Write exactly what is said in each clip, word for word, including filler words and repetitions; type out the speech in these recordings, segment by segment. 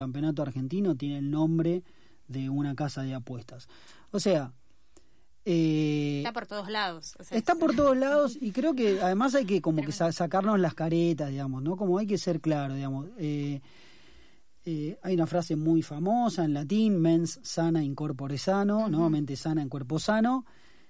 campeonato argentino tiene el nombre de una casa de apuestas. O sea, eh, está por todos lados. O sea, está es... por todos lados y creo que además hay que como que sa- sacarnos las caretas, digamos, ¿no? Como hay que ser claro, digamos. Eh, eh, hay una frase muy famosa en latín, mens sana in corpore sano, uh-huh. ¿no? Mente sana en cuerpo sano,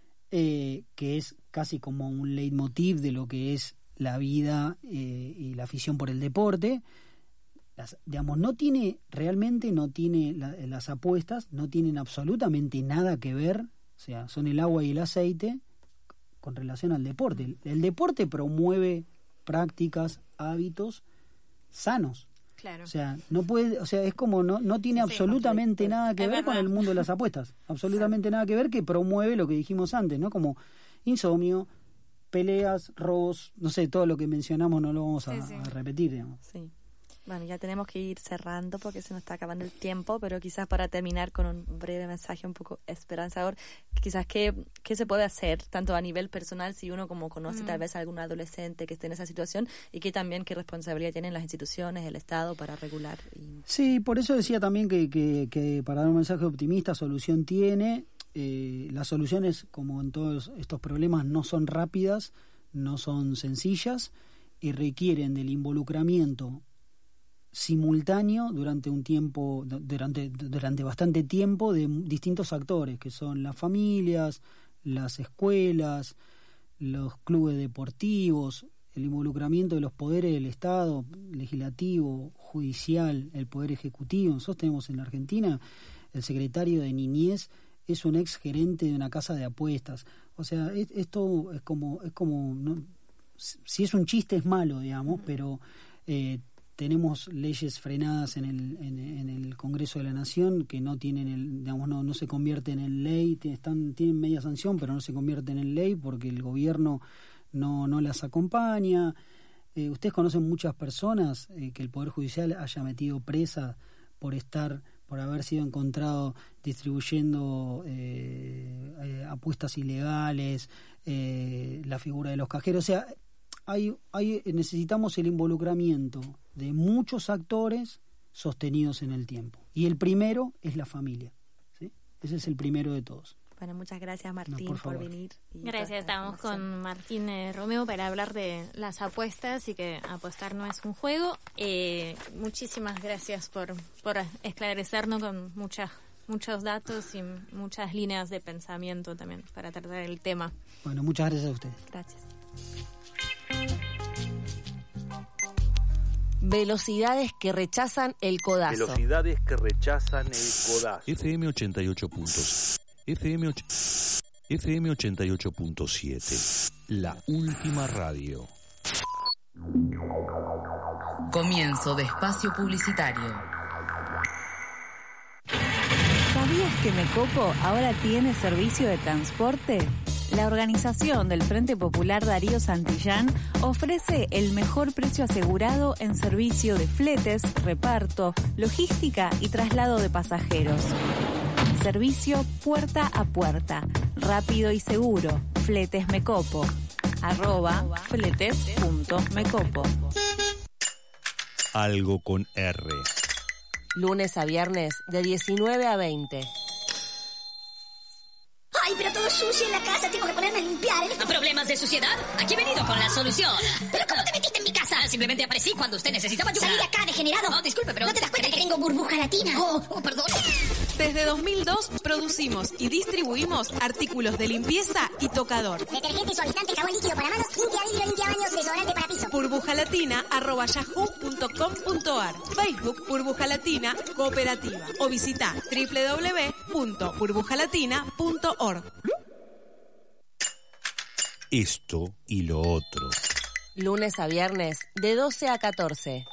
eh, que es casi como un leitmotiv de lo que es la vida eh, y la afición por el deporte. Las, digamos, no tiene, realmente no tiene, la, las apuestas no tienen absolutamente nada que ver, o sea, son el agua y el aceite con relación al deporte. El, el deporte promueve prácticas, hábitos sanos. Claro. O sea, no puede, o sea, es como no, no tiene sí, absolutamente sí, nada que ver verdad. Con el mundo de las apuestas. Absolutamente sí. Nada que ver, que promueve lo que dijimos antes, ¿no? Como insomnio, peleas, robos, no sé, todo lo que mencionamos no lo vamos a, sí, sí. a repetir, digamos. Sí. Bueno, ya tenemos que ir cerrando porque se nos está acabando el tiempo, pero quizás para terminar con un breve mensaje un poco esperanzador, quizás qué, qué se puede hacer, tanto a nivel personal, si uno como conoce mm. tal vez a algún adolescente que esté en esa situación, y que también qué responsabilidad tienen las instituciones, el Estado para regular. Y... Sí, por eso decía también que, que, que para dar un mensaje optimista, solución tiene. Eh, las soluciones, como en todos estos problemas, no son rápidas, no son sencillas y requieren del involucramiento simultáneo durante un tiempo, durante, durante bastante tiempo, de distintos actores, que son las familias, las escuelas, los clubes deportivos, el involucramiento de los poderes del Estado, legislativo, judicial, el poder ejecutivo. Nosotros tenemos en la Argentina el secretario de Niñez es un ex gerente de una casa de apuestas. O sea, es, esto es como, es como no, si es un chiste es malo, digamos, pero eh, tenemos leyes frenadas en el, en, en el Congreso de la Nación que no tienen el, digamos, no, no se convierten en ley, están, tienen media sanción, pero no se convierten en ley porque el gobierno no, no las acompaña. Eh, ustedes conocen muchas personas eh, que el Poder Judicial haya metido presa por estar, por haber sido encontrado distribuyendo eh, eh, apuestas ilegales, eh, la figura de los cajeros. O sea, hay, hay, necesitamos el involucramiento de muchos actores sostenidos en el tiempo. Y el primero es la familia, ¿sí? Ese es el primero de todos. Bueno, muchas gracias, Martín, no, por, por venir. Y gracias, estamos con Martín eh, Romeu para hablar de las apuestas y que apostar no es un juego. Eh, muchísimas gracias por, por esclarecernos con muchas, muchos datos y muchas líneas de pensamiento también para tratar el tema. Bueno, muchas gracias a ustedes. Gracias. Velocidades que rechazan el codazo. Velocidades que rechazan el codazo. F M ochenta y ocho puntos. F M, F M ochenta y ocho punto siete. La última radio. Comienzo de espacio publicitario. ¿Sabías que Mecopo ahora tiene servicio de transporte? La organización del Frente Popular Darío Santillán ofrece el mejor precio asegurado en servicio de fletes, reparto, logística y traslado de pasajeros. Servicio puerta a puerta, rápido y seguro. Fletes Mecopo. Arroba fletes.mecopo. Algo con R. Lunes a viernes de diecinueve a veinte. ¡Ay, pero todo sucio en la casa! Tengo que ponerme a limpiar. ¿A problemas de suciedad? Aquí he venido con la solución. ¿Pero cómo te metiste en mi casa? Simplemente aparecí cuando usted necesitaba ayuda. ¡Salí de acá, degenerado! No, disculpe, pero... ¿No te das cuenta que tengo burbuja latina? Oh, oh, perdón. Desde dos mil dos producimos y distribuimos artículos de limpieza y tocador. Detergente, suavizante, jabón líquido para manos, limpia vidrio, limpia baños, desodorante para piso. burbujalatina arroba yahoo punto com punto ar. Facebook Burbuja Latina Cooperativa. O visita doble u doble u doble u punto burbujalatina punto org. Esto y lo otro. Lunes a viernes de doce a catorce.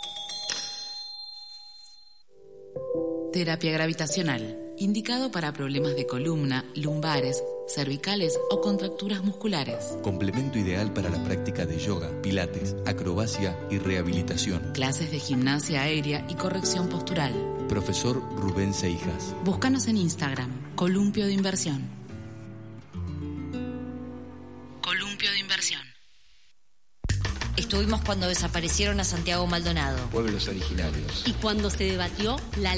Terapia gravitacional, indicado para problemas de columna, lumbares, cervicales o contracturas musculares. Complemento ideal para la práctica de yoga, pilates, acrobacia y rehabilitación. Clases de gimnasia aérea y corrección postural. Profesor Rubén Seijas. Búscanos en Instagram, Columpio de Inversión. Columpio de Inversión. estuvimos cuando desaparecieron a Santiago Maldonado. Pueblos originarios. Y cuando se debatió la